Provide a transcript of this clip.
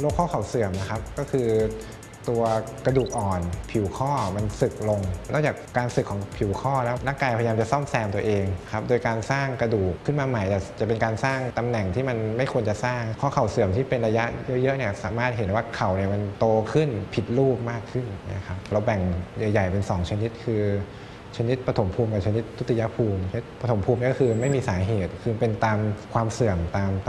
โรคข้อเข่าเสื่อมนะครับก็คือตัวกระดูกอ่อนผิวข้อมันสึกลงนอกจากการสึกของผิวข้อแล้วร่างกายพยายามจะซ่อมแซมตัวเองครับโดยการสร้างกระดูกขึ้นมาใหม่จะเป็นการสร้างตำแหน่งที่มันไม่ควรจะสร้างข้อเข่าเสื่อมที่เป็นระยะเยอะๆเนี่ยสามารถเห็นว่าเข่าเนี่ยมันโตขึ้นผิดรูปมากขึ้นนะครับเราแบ่งใหญ่ๆเป็น2ชนิดคือชนิดปฐมภูมิกับชนิดทุติยภูมิชนิดปฐมภูมิก็คือไม่มีสาเหตุคือเป็นตามความเสื่อมตาม